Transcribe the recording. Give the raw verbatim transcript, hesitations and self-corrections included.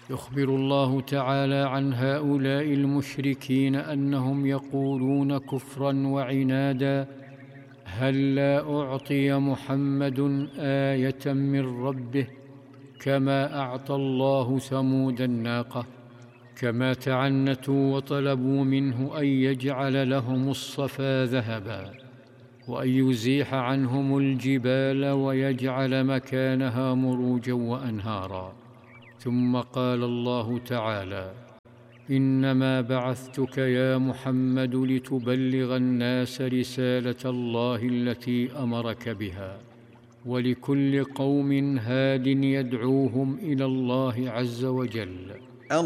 يخبر الله تعالى عن هؤلاء المشركين أنهم يقولون كفرا وعنادا: هلا أعطي محمد آية من ربه كما أعطى الله ثمود الناقة. كما تعنتوا وطلبوا منه أن يجعل لهم الصفا ذهبا، وأن يزيح عنهم الجبال ويجعل مكانها مروجا وأنهارا. ثم قال الله تعالى: إنما بعثتك يا محمد لتبلغ الناس رسالة الله التي أمرك بها، ولكل قوم هاد يدعوهم إلى الله عز وجل.